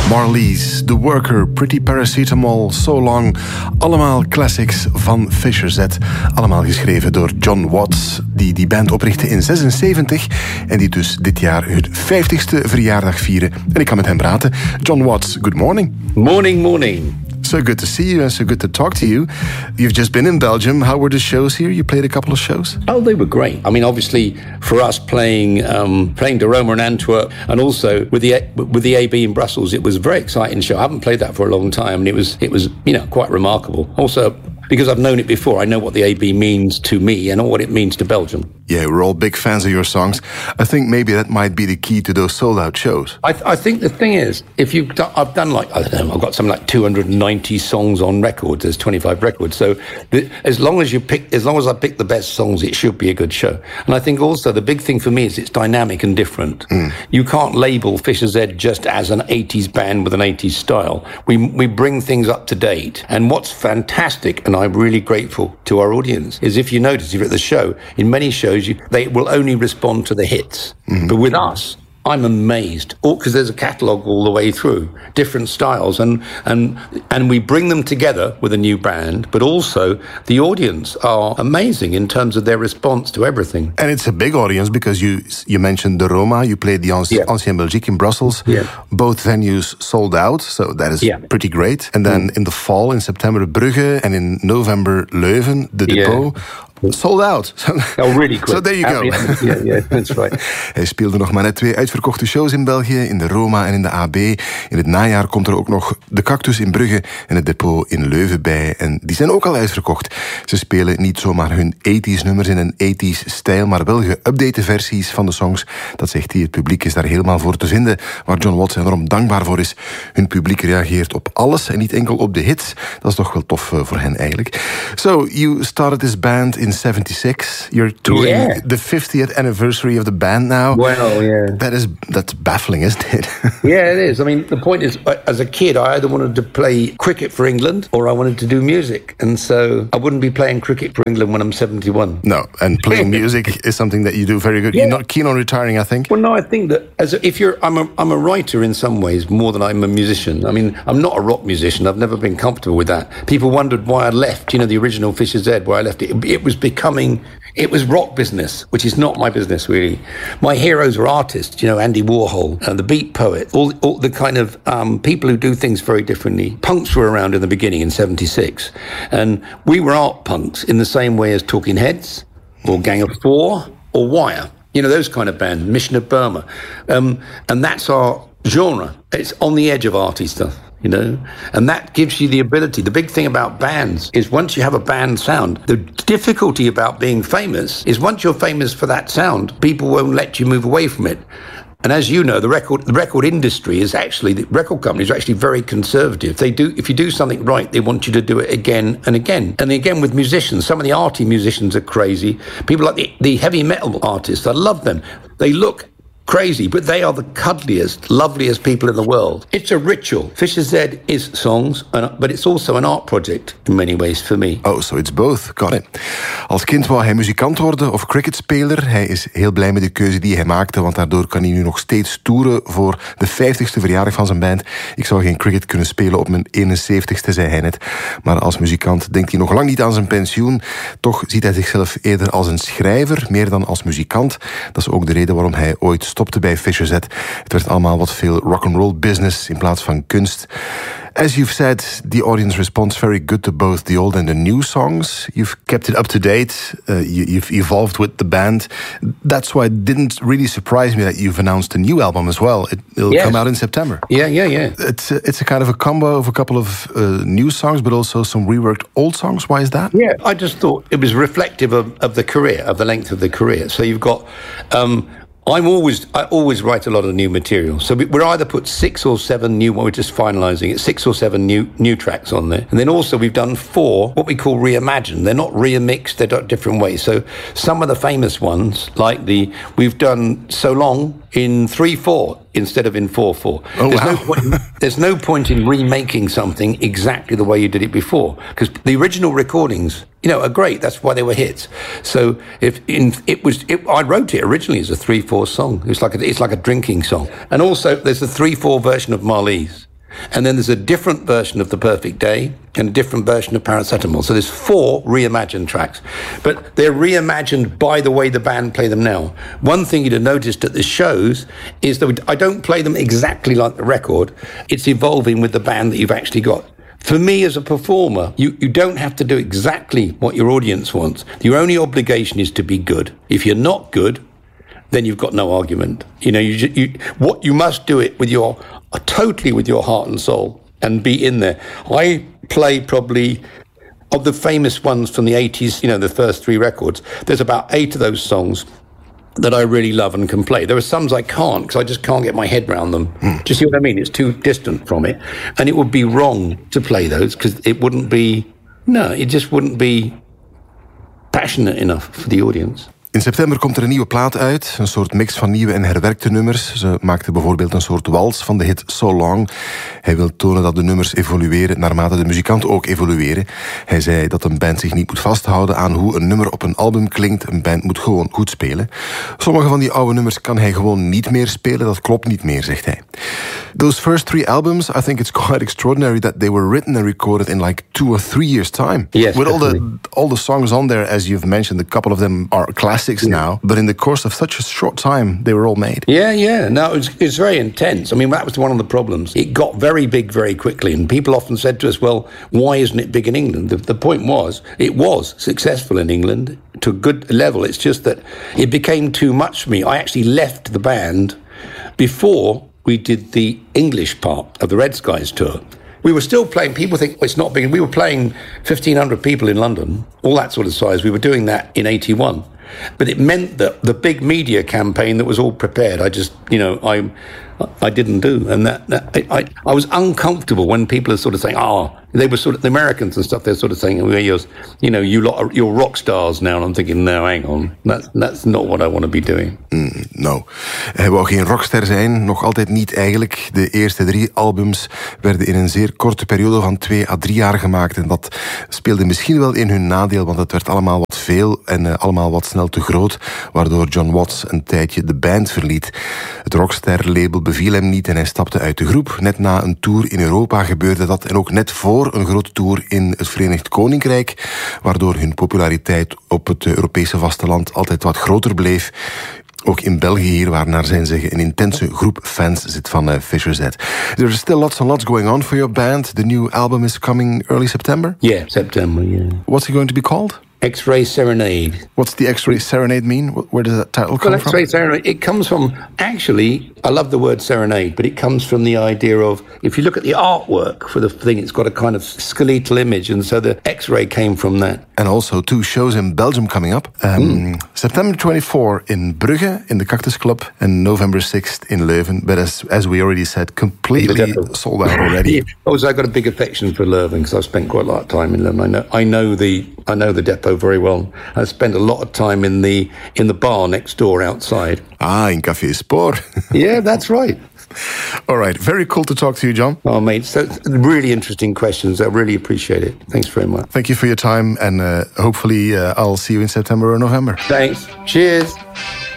Marlies, The Worker, Pretty Paracetamol, So Long. Allemaal classics van Fisher Z. Allemaal geschreven door John Watts, die band oprichtte in 1976 en die dus dit jaar hun 50ste verjaardag vieren. En ik kan met hem praten. John Watts, good morning. Morning. So good to see you and so good to talk to you. You've just been in Belgium. How were the shows here? You played a couple of shows? Oh, they were great. I mean, obviously, for us playing De Roma in Antwerp and also with the AB in Brussels, it was a very exciting show. I haven't played that for a long time, and it was quite remarkable. Also, because I've known it before, I know what the AB means to me and what it means to Belgium. Yeah, we're all big fans of your songs. I think maybe that might be the key to those sold-out shows. I think the thing is, I've done like, I don't know, I've got something like 290 songs on records. There's 25 records. So as long as I pick the best songs, it should be a good show. And I think also the big thing for me is it's dynamic and different. You can't label Fisher Z just as an 80s band with an 80s style. We bring things up to date. And what's fantastic, and I'm really grateful to our audience, is if you notice, if you're at the show, in many shows, they will only respond to the hits. But with us, I'm amazed, because there's a catalogue all the way through, different styles, and we bring them together with a new band, but also the audience are amazing in terms of their response to everything. And it's a big audience, because you mentioned De Roma, you played the Ancien Belgique in Brussels. Yeah. Both venues sold out, so that is pretty great. And then in the fall, in September, Brugge, and in November, Leuven, the Depot. Sold out. Oh, really quick. So there you go. Yeah, that's right. Hij speelde nog maar net 2 uitverkochte shows in België, in de Roma en in de AB. In het najaar komt er ook nog de Cactus in Brugge en het Depot in Leuven bij. En die zijn ook al uitverkocht. Ze spelen niet zomaar hun 80s nummers in een 80s stijl, maar wel geüpdate versies van de songs. Dat zegt hij, het publiek is daar helemaal voor te vinden. Waar John Watts enorm dankbaar voor is. Hun publiek reageert op alles en niet enkel op de hits. Dat is toch wel tof voor hen eigenlijk. So, you started this band in 76. You're touring the 50th anniversary of the band now. Well, yeah. That's baffling, isn't it? Yeah, it is. I mean, the point is, as a kid, I either wanted to play cricket for England or I wanted to do music. And so I wouldn't be playing cricket for England when I'm 71. No, and playing music is something that you do very good. Yeah. You're not keen on retiring, I think? Well, no, I think that I'm a writer in some ways more than I'm a musician. I mean, I'm not a rock musician. I've never been comfortable with that. People wondered why I left, the original Fisher Z, why I left it. It was rock business, which is not my business, really. My heroes were artists, Andy Warhol, the Beat Poet, all the kind of people who do things very differently. Punks were around in the beginning in 76. And we were art punks in the same way as Talking Heads or Gang of Four or Wire. Those kind of bands, Mission of Burma. And that's our genre. It's on the edge of arty stuff. And that gives you the ability. The big thing about bands is once you have a band sound, the difficulty about being famous is once you're famous for that sound, people won't let you move away from it. And as you know, the record industry is actually, the record companies are actually very conservative. If you do something right, they want you to do it again and again. And again with musicians, some of the arty musicians are crazy. People like the heavy metal artists, I love them. They look crazy, but they are the cuddliest, loveliest people in the world. It's a ritual. Fisher Z is songs, but it's also an art project in many ways for me. Oh, so it's both. Got it. Als kind wou hij muzikant worden of cricketspeler. Hij is heel blij met de keuze die hij maakte, want daardoor kan hij nu nog steeds toeren voor de 50ste verjaardag van zijn band. Ik zou geen cricket kunnen spelen op mijn 71ste, zei hij net. Maar als muzikant denkt hij nog lang niet aan zijn pensioen. Toch ziet hij zichzelf eerder als een schrijver, meer dan als muzikant. Dat is ook de reden waarom hij ooit stopte bij Fisher Z. Het werd allemaal wat veel rock'n'roll business in plaats van kunst. As you've said, the audience responds very good to both the old and the new songs. You've kept it up to date. You've evolved with the band. That's why it didn't really surprise me that you've announced a new album as well. It'll come out in September. Yeah. It's a kind of a combo of a couple of new songs, but also some reworked old songs. Why is that? Yeah, I just thought it was reflective of the career, of the length of the career. So you've got... I always write a lot of new material. So we're either put 6 or 7 new, we're just finalising it, 6 or 7 new tracks on there. And then also we've done 4, what we call reimagined. They're not remixed, they're done different ways. So some of the famous ones, like we've done So Long in 3/4 instead of in 4/4. There's no point in remaking something exactly the way you did it before, because the original recordings, are great. That's why they were hits. So I wrote it originally as a 3/4 song. It's like a drinking song. And also there's a 3/4 version of Marlies. and then there's a different version of The Perfect Day and a different version of Paracetamol. So there's 4 reimagined tracks, but they're reimagined by the way the band play them now. One thing you'd have noticed at the shows is that I don't play them exactly like the record. It's evolving with the band that you've actually got. For me as a performer, you don't have to do exactly what your audience wants. Your only obligation is to be good. If you're not good, then you've got no argument. You know, what you must do it with totally with your heart and soul and be in there. I play probably, of the famous ones from the 80s, you know, the first 3 records, there's about 8 of those songs that I really love and can play. There are some I can't because I just can't get my head around them. Do you see what I mean? It's too distant from it. And it would be wrong to play those because it just wouldn't be passionate enough for the audience. In september komt er een nieuwe plaat uit, een soort mix van nieuwe en herwerkte nummers. Ze maakte bijvoorbeeld een soort wals van de hit So Long. Hij wil tonen dat de nummers evolueren naarmate de muzikanten ook evolueren. Hij zei dat een band zich niet moet vasthouden aan hoe een nummer op een album klinkt. Een band moet gewoon goed spelen. Sommige van die oude nummers kan hij gewoon niet meer spelen. Dat klopt niet meer, zegt hij. Those first 3 albums, I think it's quite extraordinary that they were written and recorded in like 2 or 3 years' time. Yes, with all the songs on there, as you've mentioned, a couple of them are classics now, but in the course of such a short time, they were all made. Yeah. No, it's very intense. I mean, that was one of the problems. It got very big very quickly, and people often said to us, well, why isn't it big in England? The point was, it was successful in England to a good level. It's just that it became too much for me. I actually left the band before we did the English part of the Red Skies tour. We were still playing, people think it's not big. We were playing 1,500 people in London, all that sort of size. We were doing that in 81. But it meant that the big media campaign that was all prepared, I didn't do. And I was uncomfortable when people are sort of saying, they were sort of, the Americans and stuff, they're sort of saying, you're rock stars now. And I'm thinking, no, hang on. That's not what I want to be doing. No. Hij wou geen rockster zijn, nog altijd niet eigenlijk. De eerste 3 albums werden in een zeer korte periode van 2 à 3 jaar gemaakt. En dat speelde misschien wel in hun nadeel, want het werd allemaal wat veel en allemaal wat snel te groot, waardoor John Watts een tijdje de band verliet. Het Rockstar-label beviel hem niet en hij stapte uit de groep. Net na een tour in Europa gebeurde dat en ook net voor een grote tour in het Verenigd Koninkrijk, waardoor hun populariteit op het Europese vasteland altijd wat groter bleef. Ook in België hier, waar naar zijn zeggen een intense groep fans zit van Fisher Z. There's still lots and lots going on for your band. The new album is coming early September? Yeah, September, yeah. What's it going to be called? X-Ray Serenade. What's the X-Ray Serenade mean? Where does that title come from? X-Ray Serenade, it comes from, actually, I love the word serenade, but it comes from the idea of, if you look at the artwork for the thing, it's got a kind of skeletal image, and so the X-Ray came from that. And also 2 shows in Belgium coming up. September 24 in Brugge, in the Cactus Club, and November 6th in Leuven. But as we already said, completely sold out already. Also, I've got a big affection for Leuven, because I've spent quite a lot of time in Leuven. I know the depot very well. I spent a lot of time in the bar next door outside. In Café Spoor. Yeah, that's right. All right, very cool to talk to you, John. Oh, mate, so really interesting questions. I really appreciate it. Thanks very much. Thank you for your time, and hopefully I'll see you in September or November. Thanks. Cheers.